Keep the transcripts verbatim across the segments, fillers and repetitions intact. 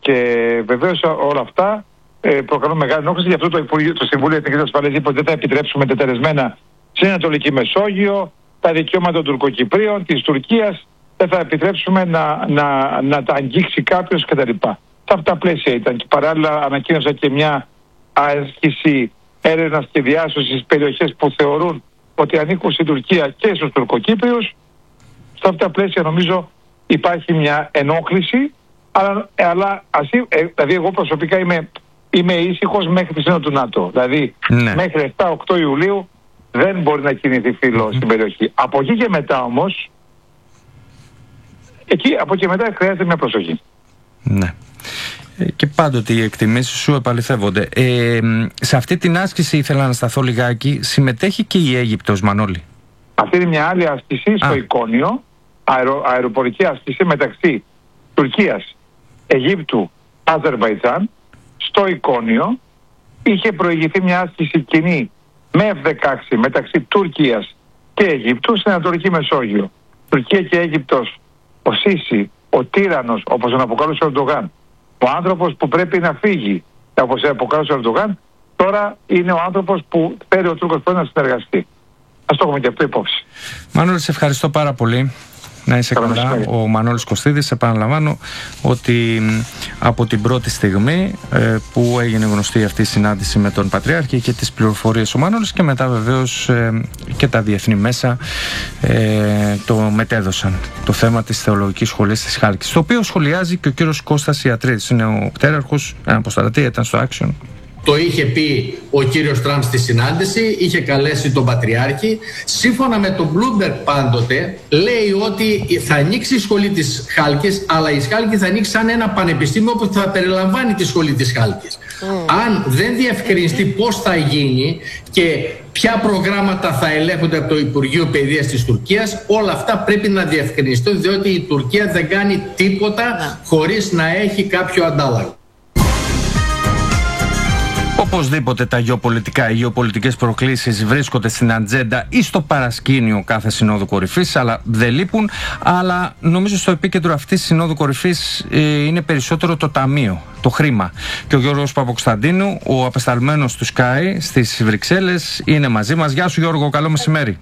και βεβαίως όλα αυτά ε, προκαλούν μεγάλη ενόχληση. Γι' αυτό το, Υπουργείο, το Συμβούλιο Εθνικής Ασφαλείας είπε ότι δεν θα επιτρέψουμε τετελεσμένα στην Ανατολική Μεσόγειο, τα δικαιώματα των Τουρκοκυπρίων, της Τουρκίας, δεν θα επιτρέψουμε να, να, να τα αγγίξει κάποιος κτλ. Σε αυτά τα πλαίσια ήταν και παράλληλα ανακοίνωσα και μια άσκηση έρευνας και διάσωσης στις περιοχές που θεωρούν ότι ανήκουν στην Τουρκία και στους Τουρκοκύπριους. Σε αυτά τα πλαίσια νομίζω υπάρχει μια ενόχληση, αλλά, αλλά ας, ε, δηλαδή εγώ προσωπικά είμαι, είμαι ήσυχος μέχρι τη σύνοδο του ΝΑΤΟ. Δηλαδή ναι. μέχρι επτά οκτώ Ιουλίου δεν μπορεί να κινηθεί φύλλο mm. στην περιοχή. Από εκεί και μετά όμως, εκεί από εκεί και μετά χρειάζεται μια προσοχή. Ναι. Και πάντοτε οι εκτιμήσεις σου επαληθεύονται. Ε, σε αυτή την άσκηση ήθελα να σταθώ λιγάκι. Συμμετέχει και η Αίγυπτος, Μανώλη? Αυτή είναι μια άλλη άσκηση στο Α. Εικόνιο, αερο, αεροπορική άσκηση μεταξύ Τουρκίας, Αιγύπτου, Αζερβαϊτζάν. Στο Εικόνιο είχε προηγηθεί μια άσκηση κοινή με εφ δεκαέξι μεταξύ Τουρκίας και Αιγύπτου στην Ανατολική Μεσόγειο. Τουρκία και Αίγυπτος, ο Σίση, ο τύραννος, όπως τον αποκαλούσε ο Ερντογάν, ο άνθρωπος που πρέπει να φύγει, όπως αποκαλούσε ο Ερντογάν, τώρα είναι ο άνθρωπος που θέλει ο Τούρκος πρέπει να συνεργαστεί. Ας το έχουμε και αυτό υπόψη. Μανώλη, σε ευχαριστώ πάρα πολύ. Να είσαι καλά. καλά. Ο Μανώλης Κωστίδης, επαναλαμβάνω ότι από την πρώτη στιγμή ε, που έγινε γνωστή αυτή η συνάντηση με τον Πατριάρχη και τις πληροφορίες ο Μανώλης, και μετά βεβαίως ε, και τα διεθνή μέσα ε, το μετέδωσαν το θέμα της Θεολογικής Σχολής της Χάλκης, το οποίο σχολιάζει και ο κύριος Κώστας Ιατρίδης, είναι ο πτέραρχος, ένα αποσταρατή, ήταν στο Action. Το είχε πει ο κύριος Τραμπ στη συνάντηση, είχε καλέσει τον Πατριάρχη. Σύμφωνα με τον Bloomberg πάντοτε, λέει ότι θα ανοίξει η σχολή της Χάλκης, αλλά η Χάλκη θα ανοίξει σαν ένα πανεπιστήμιο που θα περιλαμβάνει τη σχολή της Χάλκης. Mm. Αν δεν διευκρινιστεί πώς θα γίνει και ποια προγράμματα θα ελέγχονται από το Υπουργείο Παιδείας της Τουρκίας, όλα αυτά πρέπει να διευκρινιστούν, διότι η Τουρκία δεν κάνει τίποτα mm. χωρίς να έχει κάποιο αντάλλαγμα. Οπωσδήποτε τα γεωπολιτικά, οι γεωπολιτικές προκλήσεις βρίσκονται στην ατζέντα ή στο παρασκήνιο κάθε Συνόδου Κορυφής, αλλά δεν λείπουν. Αλλά νομίζω στο επίκεντρο αυτής της Συνόδου Κορυφής ε, είναι περισσότερο το ταμείο, το χρήμα. Και ο Γιώργος Παπακοσταντίνου, ο απεσταλμένος του Sky στις Βρυξέλλες, είναι μαζί μας. Γεια σου Γιώργο, καλό μεσημέρι.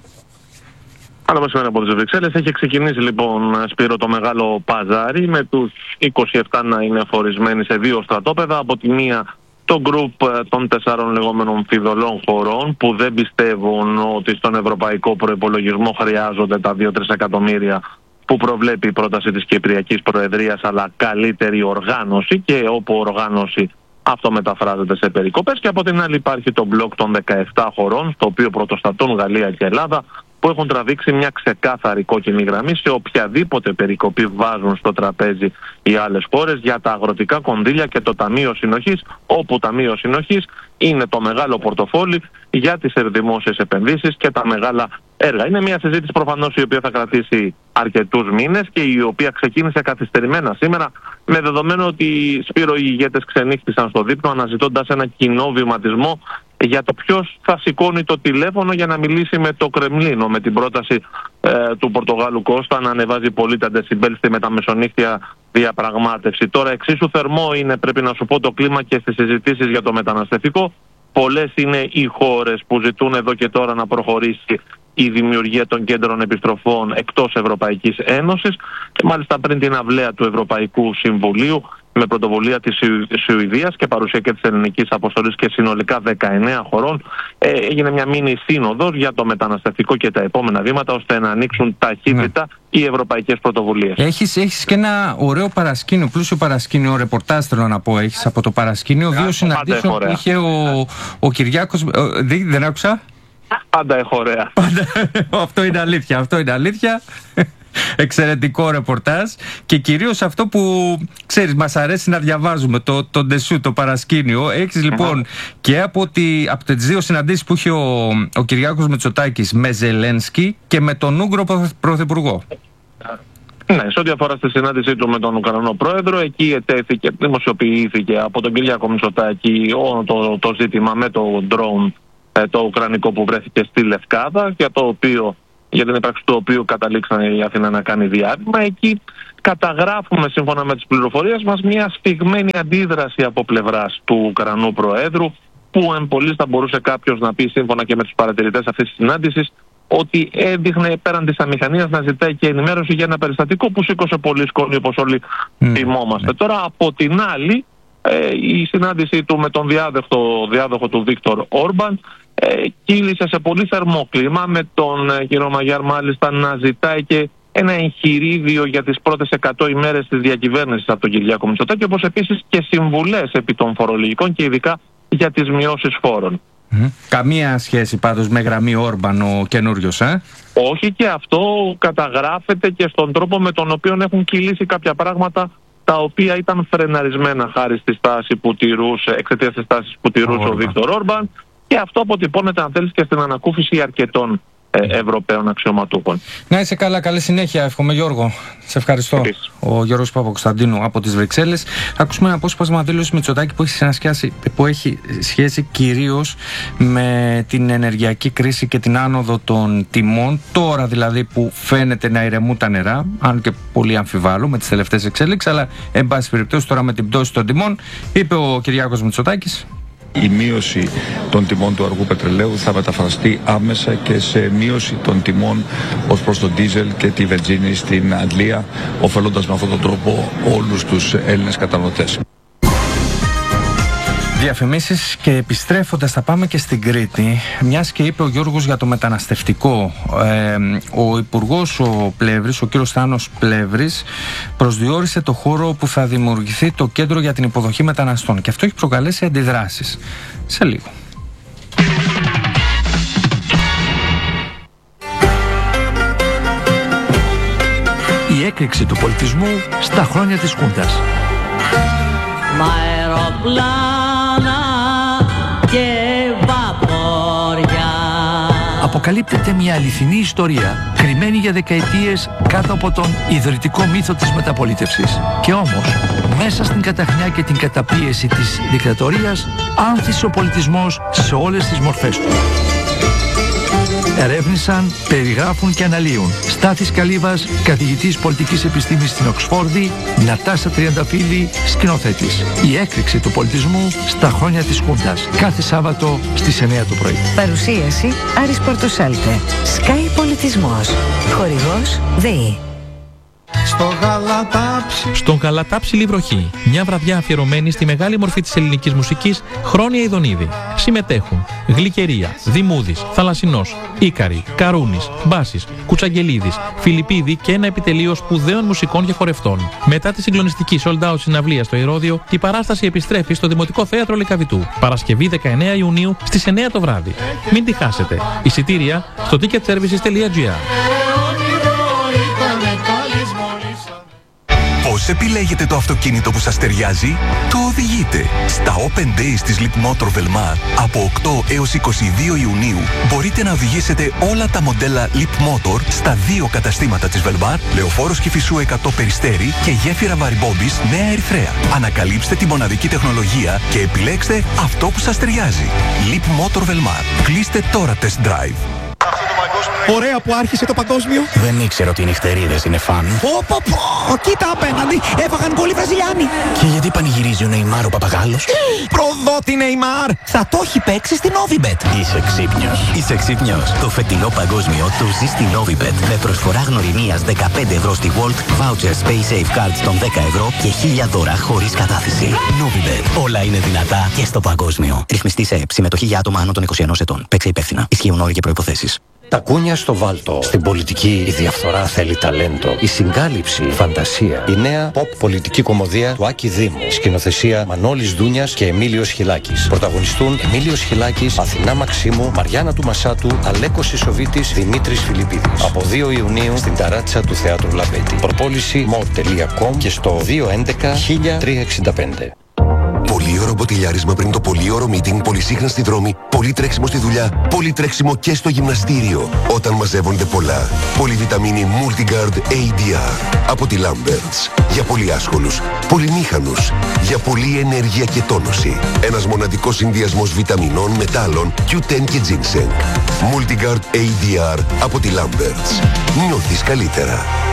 Καλό μεσημέρι από τις Βρυξέλλες. Έχει ξεκινήσει λοιπόν, Σπύρο, το μεγάλο παζάρι, με τους είκοσι επτά να είναι φορισμένοι σε δύο στρατόπεδα. Από τη μία το γκρουπ των τεσσάρων λεγόμενων φιδωλών χωρών που δεν πιστεύουν ότι στον ευρωπαϊκό προϋπολογισμό χρειάζονται τα δύο με τρία εκατομμύρια που προβλέπει η πρόταση της Κυπριακής Προεδρίας, αλλά καλύτερη οργάνωση, και όπου οργάνωση αυτό μεταφράζεται σε περικοπές. Και από την άλλη υπάρχει το μπλοκ των δεκαεπτά χωρών, στο οποίο πρωτοστατούν Γαλλία και Ελλάδα, που έχουν τραβήξει μια ξεκάθαρη κόκκινη γραμμή σε οποιαδήποτε περικοπή βάζουν στο τραπέζι οι άλλες χώρες για τα αγροτικά κονδύλια και το Ταμείο Συνοχής, όπου Ταμείο Συνοχής είναι το μεγάλο πορτοφόλι για τις δημόσιες επενδύσεις και τα μεγάλα έργα. Είναι μια συζήτηση προφανώς η οποία θα κρατήσει αρκετούς μήνες και η οποία ξεκίνησε καθυστερημένα σήμερα, με δεδομένο ότι, Σπύρο, οι ηγέτες ξενύχτησαν στο δείπνο αναζητώντας ένα κοινό βηματισμό για το ποιος θα σηκώνει το τηλέφωνο για να μιλήσει με το Κρεμλίνο, με την πρόταση ε, του Πορτογάλου Κώστα να ανεβάζει πολύ τα ντεσιμπέλ στη μεταμεσονύχτια διαπραγμάτευση. Τώρα εξίσου θερμό είναι, πρέπει να σου πω, το κλίμα και στις συζητήσεις για το μεταναστευτικό. Πολλές είναι οι χώρες που ζητούν εδώ και τώρα να προχωρήσει η δημιουργία των κέντρων επιστροφών εκτός Ευρωπαϊκής Ένωσης, και μάλιστα πριν την αυλαία του Ευρωπαϊκού Συμβουλίου, με πρωτοβουλία της Σουηδίας και παρουσία και της ελληνικής αποστολής και συνολικά δεκαεννέα χωρών, ε, έγινε μια μίνι σύνοδος για το μεταναστευτικό και τα επόμενα βήματα, ώστε να ανοίξουν ταχύτητα ναι. οι ευρωπαϊκές πρωτοβουλίες. Έχεις, έχεις και ένα ωραίο παρασκήνιο, πλούσιο παρασκήνιο, ρεπορτάζ θέλω να πω, έχεις από το παρασκήνιο, δύο συναντήσεων που είχε ο, ο Κυριάκος, ο, δεν, δεν άκουσα. Πάντα έχω ωραία. Πάντα, αυτό είναι αλήθεια, αυτό είναι αλήθεια. Εξαιρετικό ρεπορτάζ, και κυρίως αυτό που ξέρεις μας αρέσει να διαβάζουμε, το, το ντεσού, το παρασκήνιο. Έχεις λοιπόν mm-hmm. και από, τη, από τις δύο συναντήσεις που είχε ο, ο Κυριάκος Μητσοτάκης με Ζελένσκι και με τον Ούγγρο Πρωθυπουργό. Ναι, σε ό,τι αφορά στη συνάντησή του με τον Ουκρανό Πρόεδρο, εκεί ετέθηκε, δημοσιοποιήθηκε από τον Κυριάκο Μητσοτάκη το, το, το ζήτημα με το drone το ουκρανικό που βρέθηκε στη Λευκάδα, για το οποίο, για την ύπαρξη του οποίου καταλήξαν η Αθήνα να κάνει διάβημα. Εκεί καταγράφουμε σύμφωνα με τις πληροφορίες μας μια σφιγμένη αντίδραση από πλευράς του Ουκρανού Προέδρου, που εν πολλοίς θα μπορούσε κάποιος να πει, σύμφωνα και με τους παρατηρητές αυτής της συνάντησης, ότι έδειχνε πέραν της αμηχανίας να ζητάει και ενημέρωση για ένα περιστατικό που σήκωσε πολύ σκόνη, όπως όλοι mm. θυμόμαστε. Mm. Τώρα από την άλλη, ε, η συνάντησή του με τον διάδοχο, διάδοχο του Βίκτορ Όρμπαν ε, κύλησε σε πολύ θερμό κλίμα, με τον ε, κύριο Μαγιάρ μάλιστα να ζητάει και ένα εγχειρίδιο για τις πρώτες εκατό ημέρες της διακυβέρνησης από τον Κυριάκο Μητσοτάκη, όπως επίσης και συμβουλές επί των φορολογικών και ειδικά για τις μειώσεις φόρων. Mm. Καμία σχέση πάντως με γραμμή Όρμπαν ο καινούριος, ε? Όχι, και αυτό καταγράφεται και στον τρόπο με τον οποίο έχουν κυλήσει κάποια πράγματα τα οποία ήταν φρεναρισμένα χάρη στη στάση που τηρούσε, εξαιτίας της στάσης που τηρούσε ο, ο Βίκτορ Όρμπαν, και αυτό αποτυπώνεται, αν θέλεις, και στην ανακούφιση αρκετών ε, Ευρωπαίων αξιωματούχων. Να είσαι καλά, καλή συνέχεια, εύχομαι, Γιώργο. Σε ευχαριστώ. Επίσης. Ο Γιώργος Παπακοσταντίνου από τις Βρυξέλλες. Θα ακούσουμε ένα απόσπασμα δήλωση Μητσοτάκη που έχει, που έχει σχέση κυρίως με την ενεργειακή κρίση και την άνοδο των τιμών. Τώρα δηλαδή που φαίνεται να ηρεμούν τα νερά, αν και πολύ αμφιβάλλω με τις τελευταίες εξέλιξεις, αλλά εν πάση περιπτώσει τώρα με την πτώση των τιμών, είπε ο Κυριάκος Μητσοτάκης. Η μείωση των τιμών του αργού πετρελαίου θα μεταφραστεί άμεσα και σε μείωση των τιμών ως προς τον ντίζελ και τη βενζίνη στην Αγγλία, ωφελώντας με αυτόν τον τρόπο όλους τους Έλληνες καταναλωτές. Διαφημίσεις και επιστρέφοντας θα πάμε και στην Κρήτη, μιας και είπε ο Γιώργος για το μεταναστευτικό. Ε, ο Υπουργός ο Πλεύρης, ο κύριος Στάνος Πλεύρης, προσδιορίσε το χώρο που θα δημιουργηθεί το κέντρο για την υποδοχή μεταναστών, και αυτό έχει προκαλέσει αντιδράσεις. Σε λίγο. Η έκρηξη του πολιτισμού στα χρόνια της Χούντας. Και βαπόρια. Αποκαλύπτεται μια αληθινή ιστορία κρυμμένη για δεκαετίες κάτω από τον ιδρυτικό μύθο της μεταπολίτευσης. Και όμως, μέσα στην καταχνιά και την καταπίεση της δικτατορίας, άνθησε ο πολιτισμός σε όλες τις μορφές του. Ερεύνησαν, περιγράφουν και αναλύουν Στάθης Καλύβας, καθηγητής πολιτικής επιστήμης στην Οξφόρδη, Νατάσα Τριανταφύλλη, σκηνοθέτης. Η έκρηξη του πολιτισμού στα χρόνια της Χούντας. Κάθε Σάββατο στις εννιά το πρωί. Παρουσίαση Άρης Πορτοσάλτε. Sky Πολιτισμός. Χορηγός ΔΕΗ. Στο Γαλατάψι. Στον Γαλατάψιλη βροχή. Μια βραδιά αφιερωμένη στη μεγάλη μορφή της ελληνικής μουσικής, Χρόνια Ιδονίδη. Συμμετέχουν Γλυκερία, Δημούδης, Θαλασσινός, Ίκαρη, Καρούνης, Μπάσης, Κουτσαγγελίδης, Φιλιππίδη και ένα επιτελείο σπουδαίων μουσικών και χορευτών. Μετά τη συγκλονιστική sold out συναυλία στο Ηρώδειο, η παράσταση επιστρέφει στο Δημοτικό Θέατρο Λυκαβητού. Παρασκευή δεκαεννέα Ιουνίου στις εννιά το βράδυ. Μην τη χάσετε. Εισιτήρια στο ticket services τελεία gr. Πώς επιλέγετε το αυτοκίνητο που σας ταιριάζει? Το οδηγείτε. Στα Open Days της Leapmotor Velmar από οκτώ έως είκοσι δύο Ιουνίου μπορείτε να οδηγήσετε όλα τα μοντέλα Leapmotor στα δύο καταστήματα της Velmar, Λεωφόρος Κηφισού εκατό Περιστέρι και γέφυρα Βαριμπόμπης Νέα Ερυθρέα. Ανακαλύψτε τη μοναδική τεχνολογία και επιλέξτε αυτό που σας ταιριάζει. Leapmotor Velmar. Κλείστε τώρα test drive. Ωραία που άρχισε το παγκόσμιο. Δεν ήξερα ότι οι νυχτερίδες είναι φαν. Πω πω πω, κοίτα απέναντι, έφαγαν πολύ Βραζιλιάνοι. Και γιατί πανηγυρίζει ο Νεϊμάρ ο παπαγάλος? Προδότη Νεϊμάρ, θα το έχει παίξει στην Novibet. Είσαι ξύπνιος. Είσαι ξύπνιος. Το φετινό παγκόσμιο το ζει στην Novibet. Με προσφορά γνωριμίας δεκαπέντε ευρώ στη Volt, vouchers Pay Safe Cards των δέκα ευρώ και χίλια δώρα χωρίς κατάθεση. Novibet. Όλα είναι δυνατά και στο παγκόσμιο. Ρυθμιστή σε ΕΠ. Συμμετοχή για άτομα άνω των είκοσι ενός ετών. Παίξε υπεύθυνα. Ισχύουν όροι και προϋποθέσεις. Τα κούνια στο βάλτο. Στην πολιτική η διαφθορά θέλει ταλέντο. Η συγκάλυψη, φαντασία. Η νέα pop πολιτική κομμωδία του Άκη Δήμου. Σκηνοθεσία Μανώλης Δούνιας και Εμίλιος Χιλάκης. Πρωταγωνιστούν Εμίλιος Χιλάκης, Αθηνά Μαξίμου, Μαριάννα του Μασάτου, Αλέκος Ισοβίτης, Δημήτρης Φιλιππίδης. Από δύο Ιουνίου στην ταράτσα του Θεάτρου Λαμπέτη. Προπόληση μο τελεία κομ και στο δύο έντεκα χίλια τριακόσια εξήντα πέντε. Πολύωρο μποτιλιάρισμα πριν το πολύωρο meeting, πολυσύχνα στη δρόμη, πολύ τρέξιμο στη δουλειά, πολύ τρέξιμο και στο γυμναστήριο. Όταν μαζεύονται πολλά. Πολυβιταμίνη Multigard έι ντι αρ από τη Lamberts. Για πολύ άσχολους, πολυμήχανους, για πολλή ενέργεια και τόνωση. Ένας μοναδικός συνδυασμός βιταμινών, μετάλλων, κιου τεν και ginseng. Multigard έι ντι αρ από τη Lamberts. Νιώθεις καλύτερα.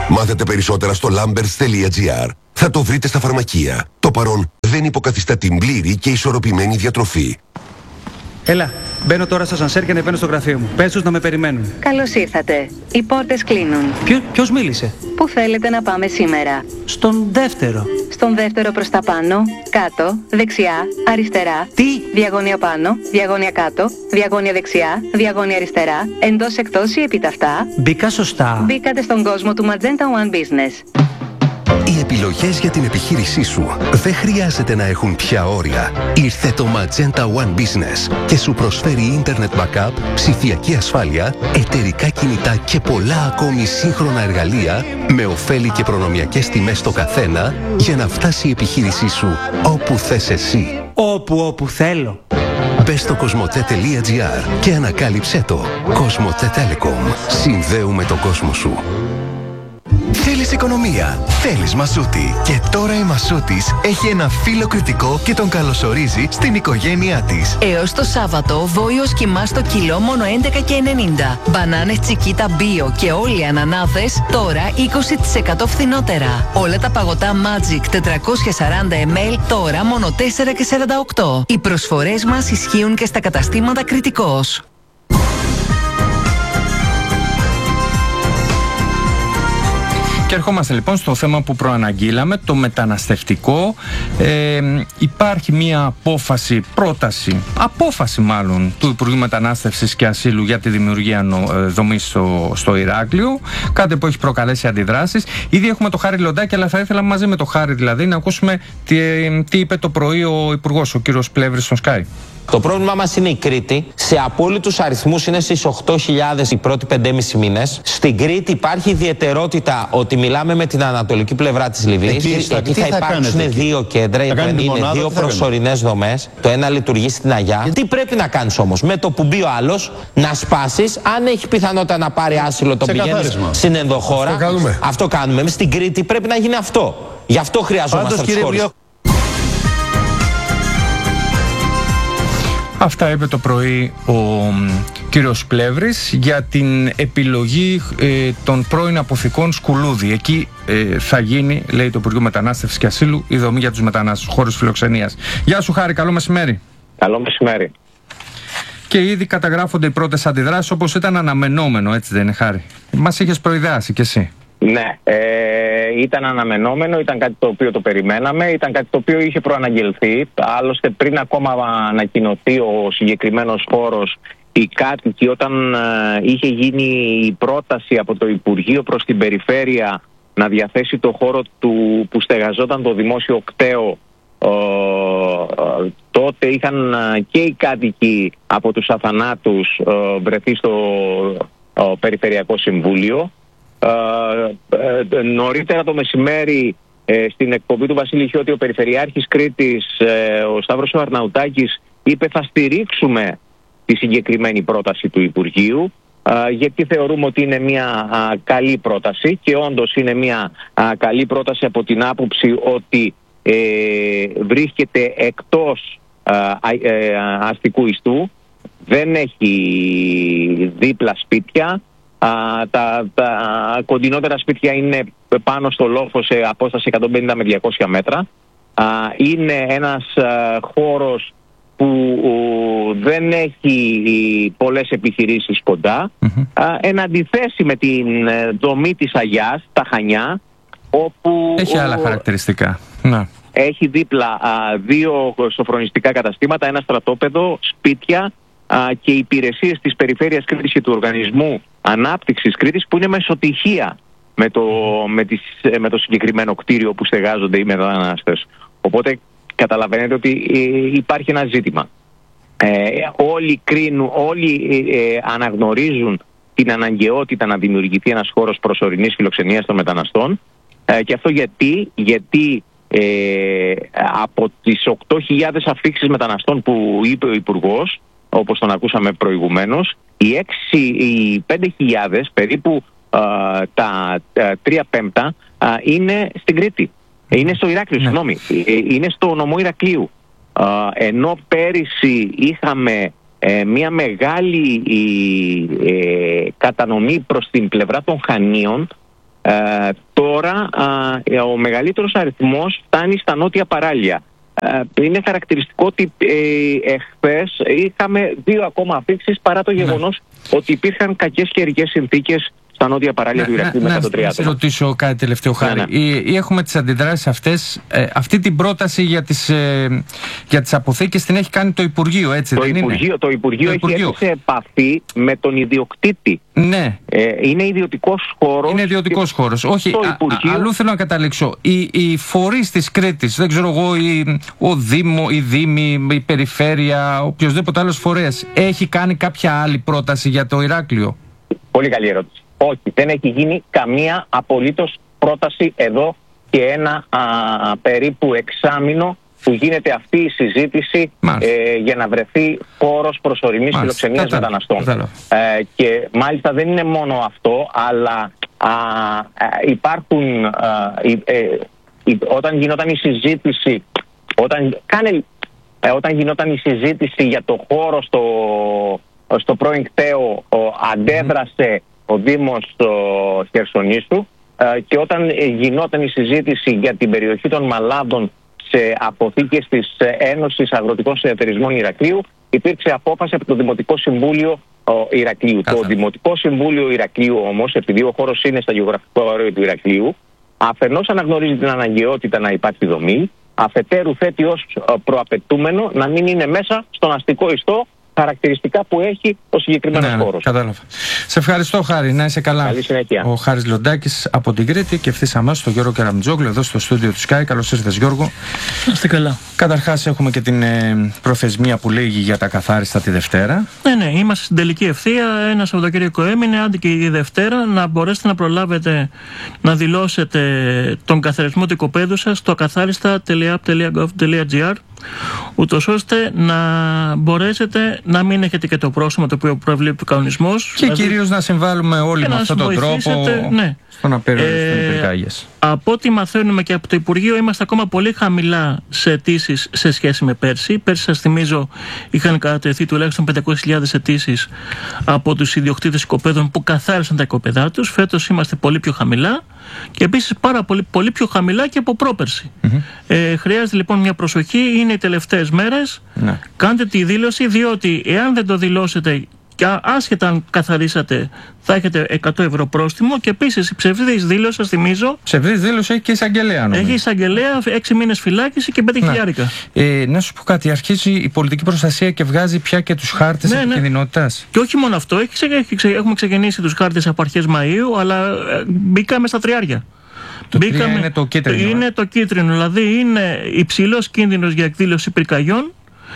Μάθετε περισσότερα στο lamberts τελεία gr. Θα το βρείτε στα φαρμακεία. Το παρόν δεν υποκαθιστά την πλήρη και ισορροπημένη διατροφή. Έλα, μπαίνω τώρα στο σανσέρ και ανεβαίνω στο γραφείο μου. Πες τους να με περιμένουν. Καλώς ήρθατε. Οι πόρτες κλείνουν. Ποιο, ποιος μίλησε? Πού θέλετε να πάμε σήμερα? Στον δεύτερο. Στον δεύτερο προς τα πάνω, κάτω, δεξιά, αριστερά. Τι? Διαγώνια πάνω, διαγώνια κάτω, διαγώνια δεξιά, διαγώνια αριστερά, εντός εκτός ή επιταυτά. Μπήκα σωστά. Μπήκατε στον κόσμο του Magenta One Business. Οι επιλογές για την επιχείρησή σου δεν χρειάζεται να έχουν πια όρια. Ήρθε το Magenta One Business και σου προσφέρει Internet Backup, ψηφιακή ασφάλεια, εταιρικά κινητά και πολλά ακόμη σύγχρονα εργαλεία με ωφέλη και προνομιακές τιμές στο καθένα για να φτάσει η επιχείρησή σου όπου θες εσύ. Όπου όπου θέλω. Μπες στο κοσμοτέ τελεία gr και ανακάλυψέ το. Κοσμοτέ Telecom. Συνδέουμε τον κόσμο σου. Θέλεις οικονομία, θέλεις Μασούτη. Και τώρα η Μασούτης έχει ένα φύλλο κριτικό και τον καλωσορίζει στην οικογένειά της. Έως το Σάββατο, βόηος κιμά στο κιλό μόνο έντεκα και ενενήντα. Μπανάνες Τσικίτα Bio και όλοι οι ανανάδες τώρα είκοσι τοις εκατό φθηνότερα. Όλα τα παγωτά Magic τετρακόσια σαράντα μιλιλίτρα τώρα μόνο τέσσερα και σαράντα οκτώ. Οι προσφορές μας ισχύουν και στα καταστήματα Κριτικός. Και ερχόμαστε λοιπόν στο θέμα που προαναγγείλαμε, το μεταναστευτικό. Ε, υπάρχει μια απόφαση, πρόταση, απόφαση μάλλον του Υπουργείου Μετανάστευσης και Ασύλου για τη δημιουργία δομής στο, στο Ηράκλειο. Κάτι που έχει προκαλέσει αντιδράσεις. Ήδη έχουμε το Χάρη Λοντάκη, αλλά θα ήθελα μαζί με το Χάρη δηλαδή να ακούσουμε τι, τι είπε το πρωί ο Υπουργός, ο κύριος Πλεύρης στον Sky. Το πρόβλημά μας είναι η Κρήτη. Σε απόλυτους αριθμούς είναι στις οκτώ χιλιάδες οι πρώτοι πεντέμισι μήνες. Στην Κρήτη υπάρχει ιδιαιτερότητα ότι μιλάμε με την ανατολική πλευρά της Λιβύης. Εκεί, εκεί, εκεί θα, θα υπάρξουν εκεί. δύο κέντρα, είναι μονάδα, δύο προσωρινές δομές. Το ένα λειτουργεί στην Αγιά. Τι πρέπει να κάνεις όμως? Με το που μπει ο άλλος, να σπάσεις. Αν έχει πιθανότητα να πάρει άσυλο, το πηγαίνεις στην ενδοχώρα. Αυτό κάνουμε. Αυτό κάνουμε. Εμείς στην Κρήτη πρέπει να γίνει αυτό. Γι' αυτό χρειαζόμαστε τις χώρες. Αυτά είπε το πρωί ο κύριος Πλεύρης για την επιλογή ε, των πρώην αποθηκών Σκουλούδη. Εκεί ε, θα γίνει, λέει το Υπουργείο Μετανάστευσης και Ασύλου, η δομή για τους μετανάστες, χώρους φιλοξενίας. Γεια σου Χάρη, καλό μεσημέρι. Καλό μεσημέρι. Και ήδη καταγράφονται οι πρώτες αντιδράσεις όπως ήταν αναμενόμενο, έτσι δεν είναι Χάρη? Μας είχες προειδεάσει κι εσύ. Ναι, ε, ήταν αναμενόμενο, ήταν κάτι το οποίο το περιμέναμε, ήταν κάτι το οποίο είχε προαναγγελθεί. Άλλωστε πριν ακόμα ανακοινωθεί ο συγκεκριμένος χώρος, οι κάτοικοι όταν ε, είχε γίνει η πρόταση από το Υπουργείο προς την Περιφέρεια να διαθέσει το χώρο του που στεγαζόταν το δημόσιο κτέο, ε, ε, τότε είχαν ε, και οι κάτοικοι από τους αθανάτους ε, βρεθεί στο ε, Περιφερειακό Συμβούλιο. Uh, uh, νωρίτερα το μεσημέρι uh, στην εκπομπή του Βασίλη Χιώτη ο Περιφερειάρχης Κρήτης, uh, ο Σταύρος ο Αρναουτάκης, είπε θα στηρίξουμε τη συγκεκριμένη πρόταση του Υπουργείου uh, γιατί θεωρούμε ότι είναι μια uh, καλή πρόταση και όντως είναι μια uh, καλή πρόταση από την άποψη ότι uh, βρίσκεται εκτός uh, uh, uh, αστικού ιστού, δεν έχει δίπλα σπίτια. Uh, τα, τα κοντινότερα σπίτια είναι πάνω στο λόφο σε απόσταση εκατόν πενήντα με διακόσια μέτρα. Uh, είναι ένας uh, χώρος που uh, δεν έχει πολλές επιχειρήσεις κοντά. Mm-hmm. Uh, εν αντιθέσει με την uh, δομή της Αγιάς, τα Χανιά, όπου... Έχει άλλα uh, χαρακτηριστικά. Να. Έχει δίπλα uh, δύο σοφρονιστικά καταστήματα, ένα στρατόπεδο, σπίτια, και οι υπηρεσίες της Περιφέρειας Κρήτης και του Οργανισμού Ανάπτυξης Κρήτης που είναι μεσοτυχία με το, με, τις, με το συγκεκριμένο κτίριο που στεγάζονται οι μετανάστες. Οπότε καταλαβαίνετε ότι ε, υπάρχει ένα ζήτημα. Ε, όλοι κρίνουν, όλοι ε, αναγνωρίζουν την αναγκαιότητα να δημιουργηθεί ένας χώρος προσωρινής φιλοξενίας των μεταναστών ε, και αυτό γιατί, γιατί ε, από τις οκτώ χιλιάδες αφήξεις μεταναστών που είπε ο Υπουργός, όπως τον ακούσαμε προηγουμένως, οι, έξι, οι πέντε χιλιάδες περίπου α, τα τρία πέμπτα α, είναι στην Κρήτη. Είναι στο Ηράκλειο, συγγνώμη. Είναι στο νομό Ηρακλείου. Α, ενώ πέρυσι είχαμε ε, μια μεγάλη ε, κατανομή προς την πλευρά των Χανίων, ε, Ε, τώρα ε, ο μεγαλύτερος αριθμός φτάνει στα νότια παράλια. Ε, είναι χαρακτηριστικό ότι ε, εχθές είχαμε δύο ακόμα αφήξεις παρά το γεγονός ναι. ότι υπήρχαν κακές καιρικές συνθήκες στα νότια παράλια ναι, του Ηρακλείου με εκατόν τριάντα. Να σα ρωτήσω κάτι τελευταίο, Χάρη. Ναι, ναι. Ή, ή έχουμε τις αντιδράσεις αυτές. Ε, αυτή την πρόταση για τις, ε, για τις αποθήκες την έχει κάνει το Υπουργείο, έτσι το δεν Υπουργείο, είναι? Το Υπουργείο το έχει Υπουργείο. έρθει σε επαφή με τον ιδιοκτήτη. Ναι. Ε, είναι ιδιωτικός χώρος. Είναι ιδιωτικός χώρος. Όχι, α, Υπουργείο... α, αλλού θέλω να καταλήξω. Οι, οι φορείς της Κρήτης, δεν ξέρω εγώ, η, ο Δήμο, η Δήμη, η Περιφέρεια, οποιοδήποτε άλλος φορέας, έχει κάνει κάποια άλλη πρόταση για το Ηράκλειο? Πολύ καλή ερώτηση. Όχι, δεν έχει γίνει καμία απολύτως πρόταση εδώ και ένα α, περίπου εξάμηνο που γίνεται αυτή η συζήτηση ε, για να βρεθεί χώρος προσωρινής φιλοξενίας μεταναστών. Ε, και μάλιστα δεν είναι μόνο αυτό, αλλά α, α, υπάρχουν, α, ε, ε, όταν γινόταν η συζήτηση, όταν, κάνε, ε, όταν γινόταν η συζήτηση για το χώρο στο, στο πρώην κτέο, αντέδρασε ο Δήμος Χερσονήσου ε, και όταν γινόταν η συζήτηση για την περιοχή των Μαλάδων σε αποθήκες της Ένωσης Αγροτικών Συνεταιρισμών Ηρακλείου, υπήρξε απόφαση από το Δημοτικό Συμβούλιο ο, Ηρακλείου. Κάθε. Το Δημοτικό Συμβούλιο Ηρακλείου όμως, επειδή ο χώρος είναι στα γεωγραφικό όριο του Ηρακλείου, αφενός αναγνωρίζει την αναγκαιότητα να υπάρχει δομή, αφετέρου θέτει ως προαπαιτούμενο να μην είναι μέσα στον αστικό ιστό χαρακτηριστικά που έχει ο συγκεκριμένος ναι, χώρος. Κατάλαβα. Σε ευχαριστώ, Χάρη. Να είσαι καλά. Καλή συνέχεια. Ο Χάρης Λοντάκης από την Κρήτη και ευθύς αμέσως τον Γιώργο Κεραμιτζόγλου εδώ στο στούντιο του Sky. Καλώς ήρθες, Γιώργο. Είστε καλά. Καταρχάς έχουμε και την ε, προθεσμία που λέγει για τα καθάριστα τη Δευτέρα. Ναι, ναι, είμαστε στην τελική ευθεία. Ένα Σαββατοκύριακο έμεινε, άντε και η Δευτέρα, να μπορέσετε να προλάβετε να δηλώσετε τον καθαρισμό του οικοπαίδου σας στο ακαθάριστα τελεία app τελεία gov τελεία gr, ούτως ώστε να μπορέσετε να μην έχετε και το πρόστιμο το οποίο προβλέπει ο κανονισμός. Και δηλαδή, κυρίως να συμβάλλουμε όλοι με αυτόν τον τρόπο ναι. στο να περιορίσουμε τις πυρκάγιες. Από ό,τι μαθαίνουμε και από το Υπουργείο, είμαστε ακόμα πολύ χαμηλά σε αιτήσεις σε σχέση με πέρσι. Πέρσι, σας θυμίζω, είχαν κατατεθεί τουλάχιστον πεντακόσιες χιλιάδες αιτήσεις από τους ιδιοκτήτες οικοπαίδων που καθάρισαν τα οικοπαίδά τους. Φέτος είμαστε πολύ πιο χαμηλά και επίσης πάρα πολύ, πολύ πιο χαμηλά και από πρόπερσι. Mm-hmm. Ε, χρειάζεται λοιπόν μια προσοχή. Είναι οι τελευταίες μέρες. Ναι. Κάντε τη δήλωση, διότι εάν δεν το δηλώσετε και άσχετα αν καθαρίσατε, θα έχετε εκατό ευρώ πρόστιμο. Και επίσης η ψευδής δήλωση, σας θυμίζω. Ψευδής δήλωση έχει και εισαγγελέα, νομίζω. Έχει εισαγγελέα, έξι μήνες φυλάκιση και πέντε χιλιάρικα. Ε, να σου πω κάτι, αρχίζει η πολιτική προστασία και βγάζει πια και τους χάρτες ναι, επικινδυνότητας. Ναι. Και όχι μόνο αυτό, έχει, έχει, έχουμε ξεκινήσει τους χάρτες από αρχές Μαΐου, αλλά ε, μπήκαμε στα τριάρια. Το Μπήκαμε, είναι το κίτρινο. Είναι ε? το κίτρινο, δηλαδή είναι υψηλός κίνδυνος για εκδήλωση πυρκαγιών.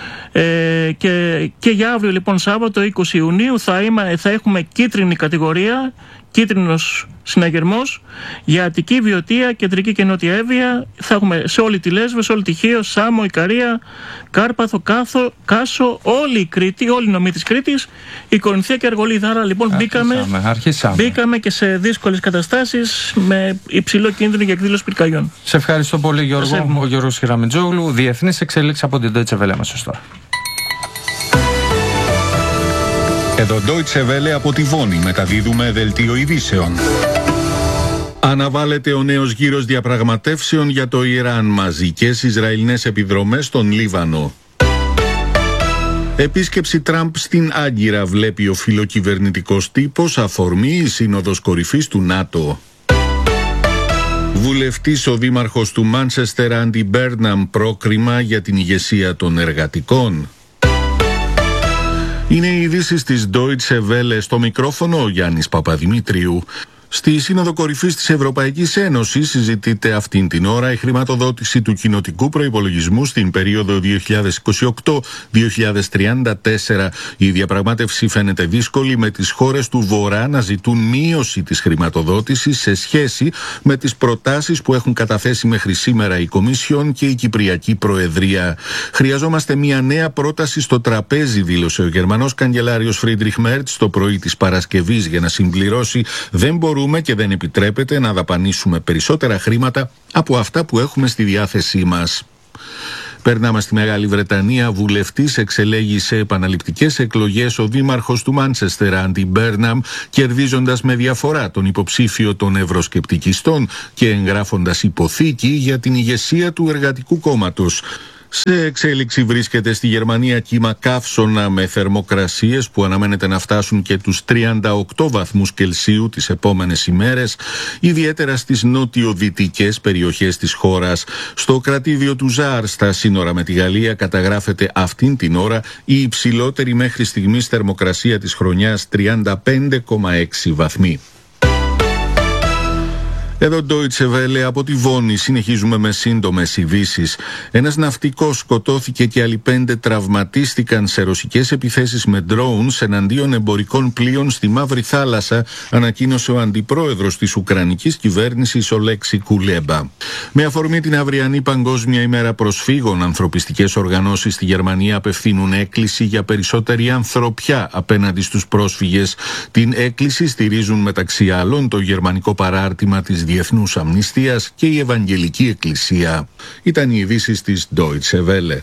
Ε, και, και για αύριο λοιπόν Σάββατο είκοσι Ιουνίου θα, είμα, θα έχουμε κίτρινη κατηγορία, κίτρινος συναγερμός για Αττική, Βιωτία, Κεντρική και Νότια Εύβοια. Θα έχουμε σε όλη τη Λέσβο, σε όλη τη Χίο, Σάμο, Ικαρία, Κάρπαθο, Κάθο, Κάσο, όλη η Κρήτη, όλη η νομή της Κρήτης, η Κορινθία και Αργολίδα. Άρα λοιπόν αρχίσαμε, μπήκαμε, αρχίσαμε. μπήκαμε και σε δύσκολες καταστάσεις με υψηλό κίνδυνο για εκδήλωση πυρκαγιών. Σε ευχαριστώ πολύ, Γιώργο. Ο Γιώργος Κεραμιτζόγλου, διεθνής εξέλιξη από την Deutsche Welle μας τώρα. Εδώ Deutsche Welle από τη Βόνη μεταδίδουμε δελτίο ειδήσεων. Αναβάλλεται ο νέος γύρος διαπραγματεύσεων για το Ιράν, μαζικές Ισραηλινές επιδρομές στον Λίβανο. Επίσκεψη Τραμπ στην Άγκυρα, βλέπει ο φιλοκυβερνητικός τύπος, αφορμή η Σύνοδος Κορυφής του ΝΑΤΟ. Βουλευτής ο δήμαρχος του Μάντσεστερ Άντι Μπέρναμ, πρόκριμα για την ηγεσία των εργατικών. Είναι οι ειδήσεις της Deutsche Welle, στο μικρόφωνο ο Γιάννης Παπαδημήτριου. Στη Σύνοδο Κορυφής της Ευρωπαϊκής Ένωσης συζητείται αυτήν την ώρα η χρηματοδότηση του κοινοτικού προϋπολογισμού στην περίοδο δύο χιλιάδες είκοσι οκτώ με δύο χιλιάδες τριάντα τέσσερα. Η διαπραγμάτευση φαίνεται δύσκολη, με τις χώρες του Βορρά να ζητούν μείωση της χρηματοδότησης σε σχέση με τις προτάσεις που έχουν καταθέσει μέχρι σήμερα η Κομισιόν και η Κυπριακή Προεδρία. Χρειαζόμαστε μια νέα πρόταση στο τραπέζι, δήλωσε ο Γερμανός καγκελάριος Φρίντριχ Μέρτς το πρωί της Παρασκευής, για να συμπληρώσει: δεν μπορούμε και δεν επιτρέπεται να δαπανίσουμε περισσότερα χρήματα από αυτά που έχουμε στη διάθεσή μας. Περνάμε στη Μεγάλη Βρετανία. Βουλευτής εξελέγει σε επαναληπτικές εκλογές ο δήμαρχος του Μάντσεστερ, Άντι Μπέρναμ, κερδίζοντας με διαφορά τον υποψήφιο των ευρωσκεπτικιστών και εγγράφοντας υποθήκη για την ηγεσία του Εργατικού Κόμματος. Σε εξέλιξη βρίσκεται στη Γερμανία κύμα καύσωνα με θερμοκρασίες που αναμένεται να φτάσουν και τους τριάντα οκτώ βαθμούς Κελσίου τις επόμενες ημέρες, ιδιαίτερα στις νότιο-δυτικές περιοχές της χώρας. Στο κρατήδιο του Ζάρ, στα σύνορα με τη Γαλλία, καταγράφεται αυτήν την ώρα η υψηλότερη μέχρι στιγμής θερμοκρασία της χρονιάς, τριάντα πέντε κόμμα έξι βαθμοί. Εδώ Deutsche Welle από τη Βόνη, συνεχίζουμε με σύντομες ειδήσεις. Ένας ναυτικός σκοτώθηκε και άλλοι πέντε τραυματίστηκαν σε ρωσικές επιθέσεις με drones εναντίον εμπορικών πλοίων στη Μαύρη Θάλασσα, ανακοίνωσε ο αντιπρόεδρος της Ουκρανικής κυβέρνησης Ολέξη Κουλέμπα. Με αφορμή την αυριανή Παγκόσμια ημέρα προσφύγων, ανθρωπιστικές οργανώσεις στη Γερμανία απευθύνουν έκκληση για περισσότερη ανθρωπιά απέναντι στους πρόσφυγες. Την έκκληση στηρίζουν μεταξύ άλλων το γερμανικό παράρτημα της Διεθνούς Αμνηστίας και η Ευαγγελική Εκκλησία. Ήταν οι ειδήσεις της Deutsche Welle.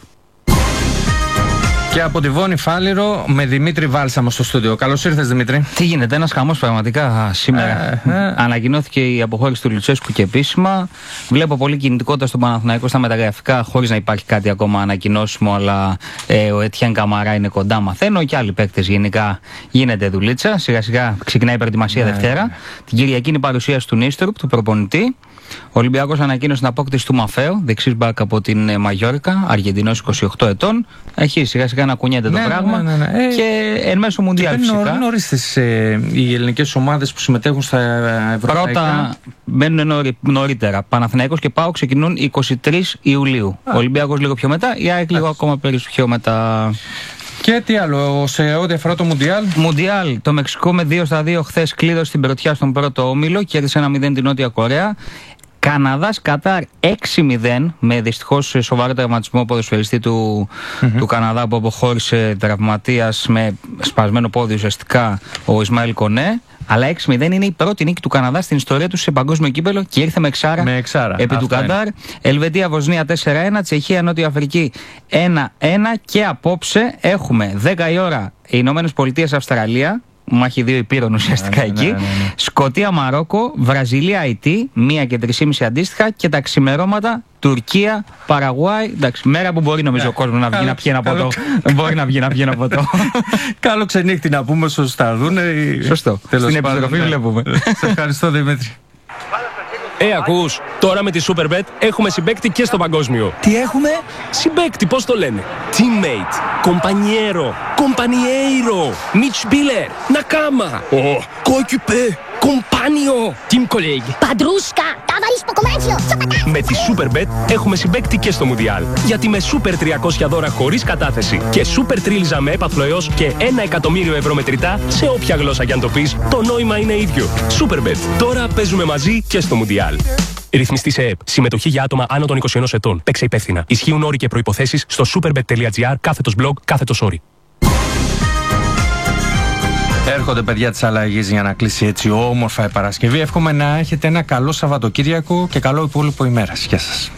Και από τη Βόνη Φάληρο με Δημήτρη Βάλσαμο στο στούντιο. Καλώς ήρθες, Δημήτρη. Τι γίνεται, ένας χαμός πραγματικά σήμερα. Ε, ε. Ανακοινώθηκε η αποχώρηση του Λουτσέσκου και επίσημα. Βλέπω πολύ κινητικότητα στον Παναθηναϊκό στα μεταγραφικά, χωρίς να υπάρχει κάτι ακόμα ανακοινώσιμο. Αλλά ε, ο Ετιέν Καμαρά είναι κοντά, μαθαίνω. Και άλλοι παίκτες γενικά γίνεται δουλίτσα. Σιγά σιγά ξεκινάει η προετοιμασία ναι, Δευτέρα. Ναι. Την Κυριακή είναι η παρουσίαση του Νίστρουπ, του προπονητή. Ο Ολυμπιακός ανακοίνωσε την απόκτηση του Μαφέο, δεξής μπακ από την Μαγιόρκα, Αργεντινός είκοσι οκτώ ετών. Έχει σιγά σιγά να κουνιέται ναι, το πράγμα. Ναι, ναι, ναι. Και εν μέσω Μουντιάλ φυσικά. Είναι νωρίς τις ε, οι ελληνικές ομάδες που συμμετέχουν στα ευρωπαϊκά. Πρώτα μπαίνουν νωρί, νωρίτερα. Παναθηναϊκός και ΠΑΟΚ ξεκινούν εικοστή τρίτη Ιουλίου. Ο Ολυμπιακός λίγο πιο μετά, η ΑΕΚ λίγο ακόμα πιο μετά. Και τι άλλο, σε ό,τι αφορά το Μουντιάλ. Μουντιάλ, το Μεξικό με δύο στα δύο χθες κλείδωσε την πρωτιά στον πρώτο όμιλο, κέρδισε ένα μηδέν την Νότια Κορέα. Καναδάς Κατάρ έξι μηδέν, με δυστυχώς σοβαρό τραυματισμό ποδοσφαιριστή του, mm-hmm. του Καναδά που αποχώρησε τραυματίας με σπασμένο πόδι ουσιαστικά ο Ισμαήλ Κονέ. Αλλά έξι μηδέν είναι η πρώτη νίκη του Καναδά στην ιστορία του σε παγκόσμιο κύπελο και ήρθε με εξάρα, με εξάρα. επί του Κατάρ. Ελβετία Βοσνία τέσσερα ένα, Τσεχία Νότια Αφρική ένα ένα και απόψε έχουμε δέκα η ώρα οι Ηνωμένες Πολιτείες Αυστραλία. Μάχη δύο υπήρων ουσιαστικά ναι, εκεί. Ναι, ναι, ναι. Σκωτία Μαρόκο, Βραζιλία Αιτή, μία και τρεισήμιση αντίστοιχα και τα ξημερώματα Τουρκία, Παραγουάη. Εντάξει, μέρα που μπορεί νομίζω ο κόσμος να βγει να πιει ένα ποτό. Μπορεί να βγει να πιει ένα ποτό. Καλό ξενύχτη να πούμε όσους τα δούνε. Σωστό. Στην επιστροφή βλέπουμε. Σε ευχαριστώ, Δημήτρη. Ε, ακούς, τώρα με τη Superbet έχουμε συμπαίκτη και στο παγκόσμιο. Τι έχουμε? Συμπαίκτη, πώς το λένε? Teammate, compañero, compañero, Mitspieler, Nakama, oh, coéquipier, compagno, team colleague. Παντρούσκα, ταβαρίς στο κομμάτσιο. Με τη Superbet έχουμε συμπαίκτη και στο Μουντιάλ. Γιατί με Super τριακόσια δώρα χωρίς κατάθεση και Super τρίλιζα με έπαθλο έως και ένα εκατομμύριο ευρώ μετρητά, σε όποια γλώσσα κι αν το πεις, το νόημα είναι ίδιο. Superbet. Τώρα παίζουμε μαζί και στο Μουντιάλ. Ρυθμιστή σε ΕΕΠ. Συμμετοχή για άτομα άνω των είκοσι ενός ετών. Παίξε υπεύθυνα. Ισχύουν όροι και προϋποθέσεις στο superbet.gr κάθετος blog κάθετος όροι. Έρχονται παιδιά της αλλαγής για να κλείσει έτσι όμορφα η Παρασκευή. Εύχομαι να έχετε ένα καλό Σαββατοκύριακο και καλό υπόλοιπο ημέρας. Γεια σας.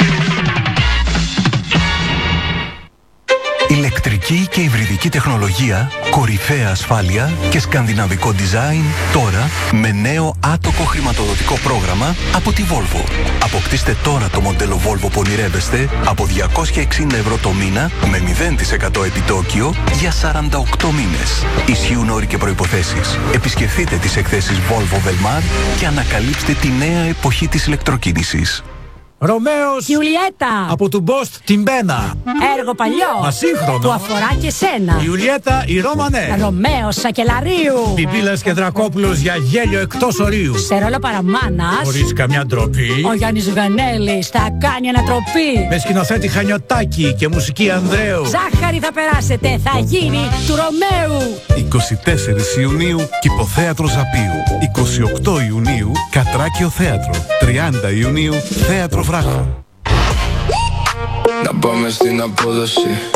Ηλεκτρική και υβριδική τεχνολογία, κορυφαία ασφάλεια και σκανδιναβικό design τώρα με νέο άτοκο χρηματοδοτικό πρόγραμμα από τη Volvo. Αποκτήστε τώρα το μοντέλο Volvo που ονειρεύεστε από διακόσια εξήντα ευρώ το μήνα με μηδέν τοις εκατό επιτόκιο για σαράντα οκτώ μήνες. Ισχύουν όροι και προϋποθέσεις. Επισκεφτείτε τις εκθέσεις Volvo Velmar και ανακαλύψτε τη νέα εποχή της ηλεκτροκίνησης. Ρωμαίος Ιουλιέτα από του Μπόστ την Μπένα. Έργο παλιό Μα σύγχρονο. Που αφορά και σένα. Ιουλιέτα η Ρώμανε. Ρωμαίος Σακελαρίου. Πιπίλας και Δρακόπουλος για γέλιο εκτός ορίου. Σε ρόλο παραμάνας. Χωρίς καμιά ντροπή. Ο Γιάννης Γανέλης θα κάνει ανατροπή. Με σκηνοθέτη Χανιωτάκη και μουσική Ανδρέου. Ζάχαρη θα περάσετε, θα γίνει του Ρωμαίου. εικοστή τέταρτη Ιουνίου Κηποθέατρο Ζαπίου. εικοστή ογδόη Ιουνίου Κατράκιο Θέατρο. τριάντα Ιουνίου Θέατρο Βράχο. Να πάμε στην απόδοση.